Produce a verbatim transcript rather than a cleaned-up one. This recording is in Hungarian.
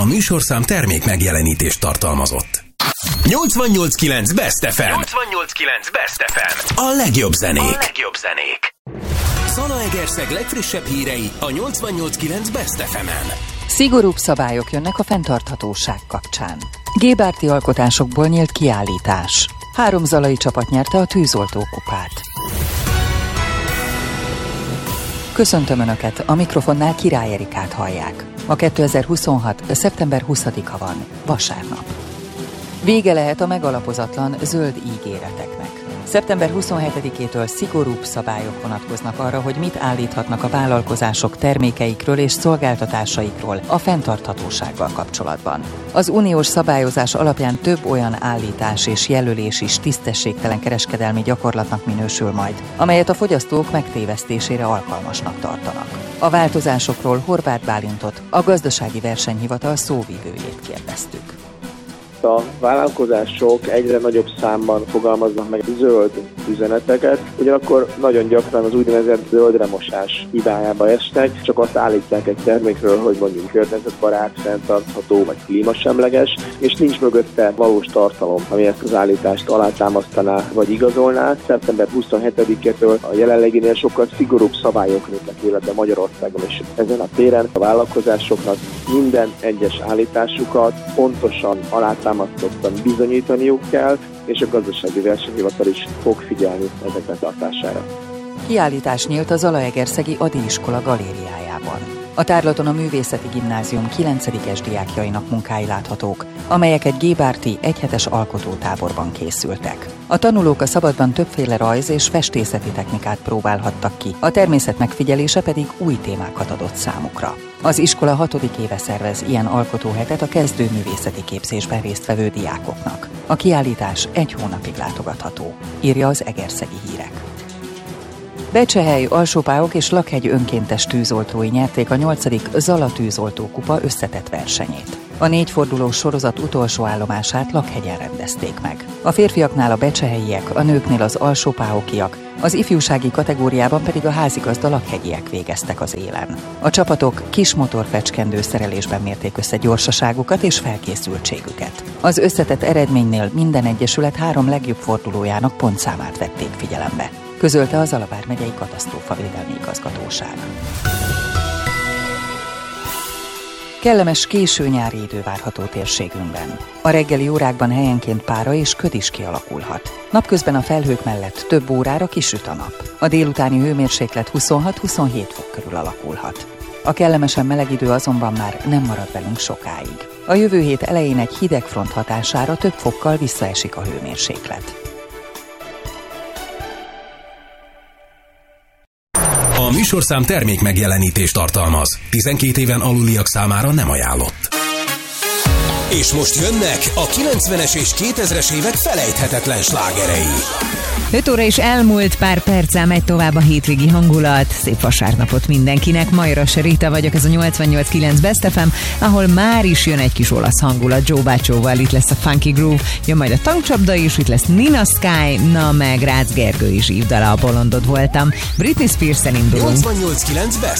műsorszám termék megjelenítést tartalmazott. nyolcvannyolc kilenc Best ef em. nyolcvannyolc kilenc Best ef em. A legjobb zenék. A legjobb zenék. Zalaegerszeg legfrissebb hírei a nyolcvannyolc kilenc Best ef emen. Szigorúbb szabályok jönnek a fenntarthatóság kapcsán. Gébárti alkotásokból nyílt kiállítás. Három zalai csapat nyerte a tűzoltó kupát. Köszöntöm Önöket, a mikrofonnál Király Erikát hallják. A kétezer-huszonhat. szeptember huszadika van, vasárnap. Vége lehet a megalapozatlan zöld ígéreteknek. szeptember huszonhetedikétől szigorúbb szabályok vonatkoznak arra, hogy mit állíthatnak a vállalkozások termékeikről és szolgáltatásaikról a fenntarthatósággal kapcsolatban. Az uniós szabályozás alapján több olyan állítás és jelölés is tisztességtelen kereskedelmi gyakorlatnak minősül majd, amelyet a fogyasztók megtévesztésére alkalmasnak tartanak. A változásokról Horváth Bálintot, a Gazdasági Versenyhivatal szóvivőjét kérdeztük. A vállalkozások egyre nagyobb számban fogalmaznak meg zöld üzeneteket, ugyanakkor nagyon gyakran az úgynevezett zöldremosás hibájába esnek, csak azt állítják egy termékről, hogy mondjuk környezetbarát, fenntartható vagy klímasemleges, és nincs mögötte valós tartalom, ami ezt az állítást alátámasztaná vagy igazolná. szeptember huszonhetedikétől a jelenleginél sokkal szigorúbb szabályok lépnek életbe Magyarországon, és ezen a téren a vállalkozásoknak minden egyes állításukat pontosan alátámasztottan bizonyítaniuk kell, és a Gazdasági Versenyhivatal is fog figyelni ezek betartására. Kiállítás nyílt a Zalaegerszegi Ady iskola galériájában. A tárlaton a Művészeti Gimnázium kilencedikes diákjainak munkái láthatók, amelyek egy gébárti egyhetes alkotótáborban készültek. A tanulók a szabadban többféle rajz- és festészeti technikát próbálhattak ki, a természet megfigyelése pedig új témákat adott számukra. Az iskola hatodik éve szervez ilyen alkotóhetet a kezdőművészeti képzésben résztvevő diákoknak. A kiállítás egy hónapig látogatható, írja az Egerszegi Hírek. Becsehely, Alsópáok és Lakhegy önkéntes tűzoltói nyerték a nyolcadik Zala tűzoltó kupa összetett versenyét. A négyfordulós sorozat utolsó állomását Lakhegyen rendezték meg. A férfiaknál a becsehelyiek, a nőknél az alsópáokiak, az ifjúsági kategóriában pedig a házigazda lakhegyiek végeztek az élen. A csapatok kis motorfecskendő szerelésben mérték össze gyorsaságukat és felkészültségüket. Az összetett eredménynél minden egyesület három legjobb fordulójának pontszámát vették figyelembe, közölte a Zala vármegyei katasztrófavédelmi igazgatóság. Kellemes késő nyári idő várható térségünkben. A reggeli órákban helyenként pára és köd is kialakulhat. Napközben a felhők mellett több órára kisüt a nap. A délutáni hőmérséklet huszonhat-huszonhét fok körül alakulhat. A kellemesen meleg idő azonban már nem marad velünk sokáig. A jövő hét elején egy hideg front hatására több fokkal visszaesik a hőmérséklet. A műsorszám termék megjelenítést tartalmaz. tizenkét éven aluliak számára nem ajánlott. És most jönnek a kilencvenes és kétezres évek felejthetetlen slágerei. öt óra is elmúlt, pár perccel megy tovább a hétvégi hangulat. Szép vasárnapot mindenkinek. Majras Rita vagyok, ez a nyolcvannyolc kilenc Best ef em, ahol már is jön egy kis olasz hangulat Joe Baccióval. Itt lesz a Funky Groove, jön majd a tankcsapda is, itt lesz Nina Sky, na meg Rácz Gergő is ívdala, a Bolondod voltam. Britney Spears-en indulunk. nyolcvannyolc kilenc Best